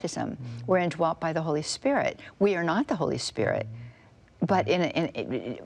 baptism, we're indwelt by the Holy Spirit. We are not the Holy Spirit, but it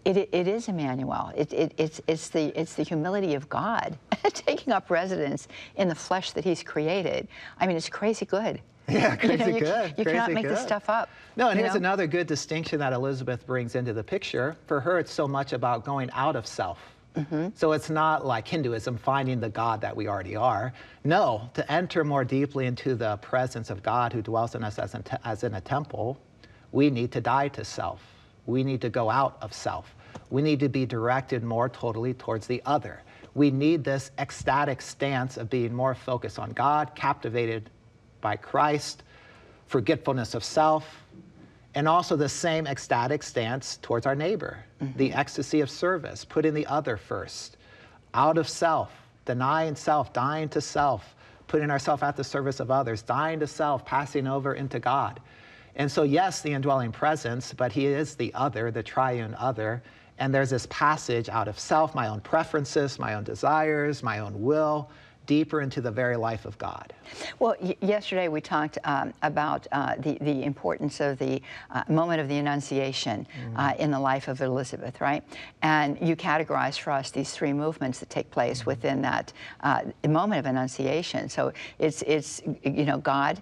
is Emmanuel. It's the humility of God taking up residence in the flesh that He's created. I mean, it's crazy good. Yeah, crazy good. You cannot make this stuff up. No, and here's another good distinction that Elizabeth brings into the picture. For her, it's so much about going out of self. So it's not like Hinduism, finding the God that we already are. No, to enter more deeply into the presence of God who dwells in us as in a temple, we need to die to self. We need to go out of self. We need to be directed more totally towards the other. We need this ecstatic stance of being more focused on God, captivated by Christ, forgetfulness of self, and also the same ecstatic stance towards our neighbor, the ecstasy of service, putting the other first, out of self, denying self, dying to self, putting ourselves at the service of others, dying to self, passing over into God. And so, yes, the indwelling presence, but He is the other, the triune other. And there's this passage out of self, my own preferences, my own desires, my own will, deeper into the very life of God. Well, yesterday we talked about the importance of the moment of the Annunciation in the life of Elizabeth, right? And you categorized for us these three movements that take place within that moment of Annunciation. So it's God,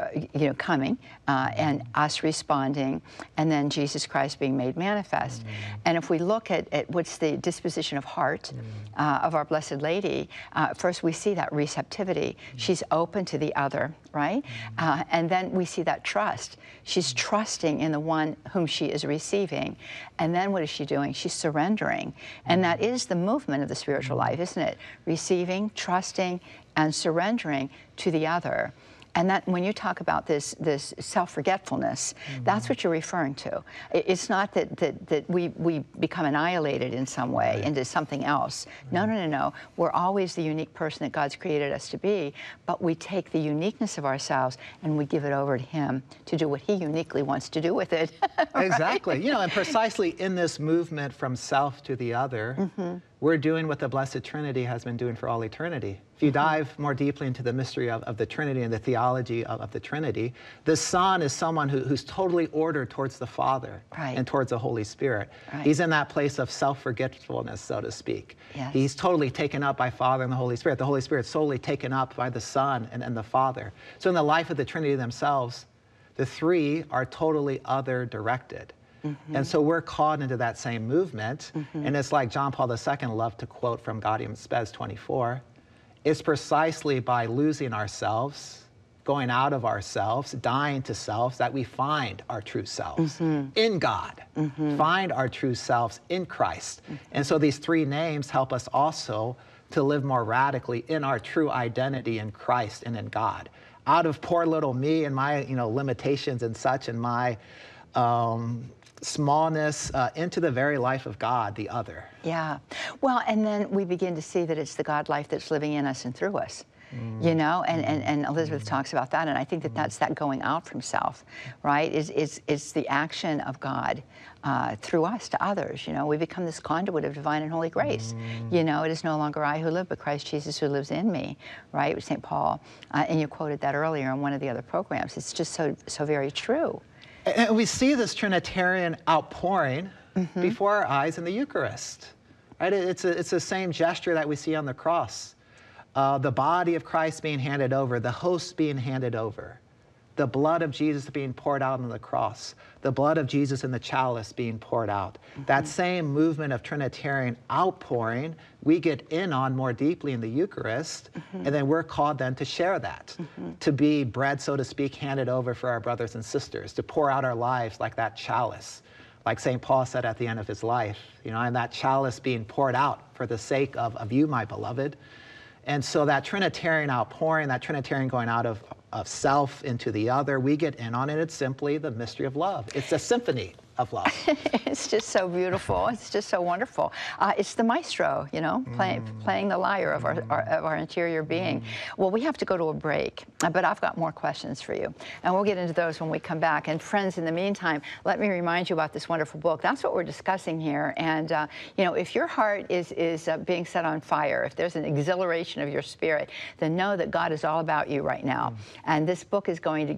coming, and us responding, and then Jesus Christ being made manifest. And if we look at what's the disposition of heart of our Blessed Lady, first we see that receptivity. She's open to the other, right? And then we see that trust. She's trusting in the one whom she is receiving. And then what is she doing? She's surrendering. And that is the movement of the spiritual life, isn't it? Receiving, trusting, and surrendering to the other. And that when you talk about this self-forgetfulness, that's what you're referring to. It's not that we become annihilated in some way into something else. No. We're always the unique person that God's created us to be, but we take the uniqueness of ourselves and we give it over to Him to do what He uniquely wants to do with it. Right? Exactly. And precisely in this movement from self to the other, we're doing what the Blessed Trinity has been doing for all eternity. If you dive more deeply into the mystery of the Trinity and the theology of the Trinity, the Son is someone who's totally ordered towards the Father and towards the Holy Spirit. He's in that place of self-forgetfulness, so to speak. He's totally taken up by Father and the Holy Spirit. The Holy Spirit's solely taken up by the Son and the Father. So in the life of the Trinity themselves, the three are totally other-directed. And so we're caught into that same movement. And it's like John Paul II loved to quote from Gaudium Spes 24. It's precisely by losing ourselves, going out of ourselves, dying to selves, that we find our true selves in God, find our true selves in Christ. And so these three names help us also to live more radically in our true identity in Christ and in God. Out of poor little me and my limitations and such, and my smallness, into the very life of God, the other. Yeah. Well, and then we begin to see that it's the God life that's living in us and through us. And Elizabeth talks about that, and I think that's that going out from self, right? It's the action of God through us to others. We become this conduit of divine and holy grace. It is no longer I who live, but Christ Jesus who lives in me, right? With St. Paul, and you quoted that earlier in one of the other programs. It's just so very true. And we see this Trinitarian outpouring before our eyes in the Eucharist, right? It's the same gesture that we see on the cross. The body of Christ being handed over, the host being handed over, the blood of Jesus being poured out on the cross, the blood of Jesus in the chalice being poured out. That same movement of Trinitarian outpouring, we get in on more deeply in the Eucharist, and then we're called then to share that, to be bread, so to speak, handed over for our brothers and sisters, to pour out our lives like that chalice, like St. Paul said at the end of his life, and that chalice being poured out for the sake of you, my beloved. And so that Trinitarian outpouring, that Trinitarian going out of self into the other, we get in on it. It's simply the mystery of love. It's a symphony of love. It's just so beautiful. It's just so wonderful. It's the maestro, playing the lyre of our interior being. Well, we have to go to a break, but I've got more questions for you, and we'll get into those when we come back. And friends, in the meantime, let me remind you about this wonderful book. That's what we're discussing here. And if your heart is being set on fire, if there's an exhilaration of your spirit, then know that God is all about you right now. And this book is going to